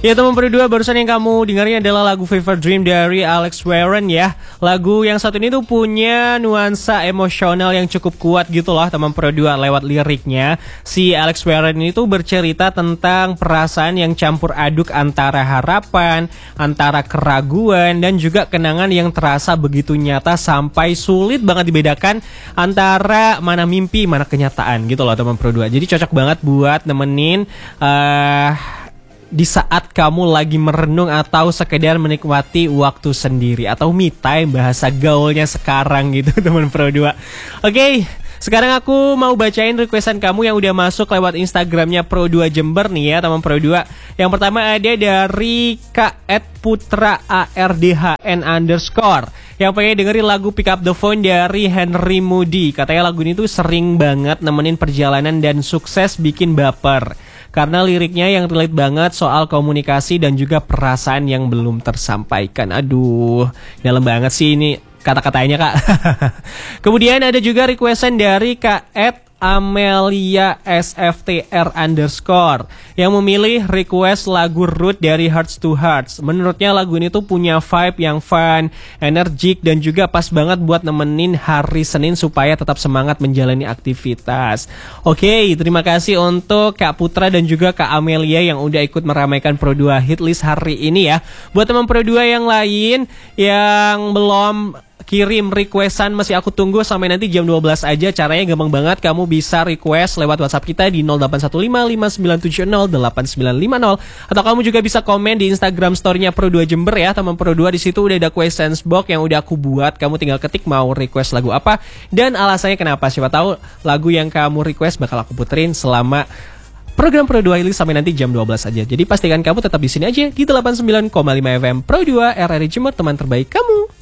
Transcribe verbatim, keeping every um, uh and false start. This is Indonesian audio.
Ya teman berdua, barusan yang kamu dengarnya adalah lagu Fever Dream dari Alex Warren ya. Lagu yang satu ini tuh punya nuansa emosional yang cukup kuat gitu loh teman berdua lewat liriknya. Si Alex Warren ini tuh bercerita tentang perasaan yang campur aduk antara harapan, antara keraguan, dan juga kenangan yang terasa begitu nyata sampai sulit banget dibedakan antara mana mimpi, mana kenyataan gitu loh teman berdua. Jadi cocok banget buat nemenin uh, di saat kamu lagi merenung atau sekedar menikmati waktu sendiri atau me time bahasa gaulnya sekarang gitu teman Pro dua. Oke, sekarang aku mau bacain requestan kamu yang udah masuk lewat Instagramnya Pro dua Jember nih ya teman Pro dua. Yang pertama ada dari K at Putra A R D H N underscore yang pengen dengerin lagu Pick Up The Phone dari Henry Moody. Katanya lagu ini tuh sering banget nemenin perjalanan dan sukses bikin baper karena liriknya yang relate banget soal komunikasi dan juga perasaan yang belum tersampaikan. Aduh, dalam banget sih ini kata-katanya kak. Kemudian ada juga requestan dari Kak Ed Amelia S F T R underscore yang memilih request lagu Root dari Hearts to Hearts. Menurutnya lagu ini tuh punya vibe yang fun, energik, dan juga pas banget buat nemenin hari Senin supaya tetap semangat menjalani aktivitas. Oke, terima kasih untuk Kak Putra dan juga Kak Amelia yang udah ikut meramaikan Pro dua Hitlist hari ini ya. Buat teman Pro dua yang lain yang belum kirim requestan, masih aku tunggu sampai nanti jam dua belas aja. Caranya gampang banget, kamu bisa request lewat WhatsApp kita di nol delapan satu lima lima sembilan tujuh nol delapan sembilan lima nol atau kamu juga bisa komen di Instagram story-nya Pro dua Jember ya teman Pro dua. Di situ udah ada questions box yang udah aku buat, kamu tinggal ketik mau request lagu apa dan alasannya kenapa. Siapa tahu lagu yang kamu request bakal aku puterin selama program Pro dua ini sampai nanti jam dua belas aja. Jadi pastikan kamu tetap di sini aja di delapan puluh sembilan koma lima F M Pro dua R R I Jember, teman terbaik kamu.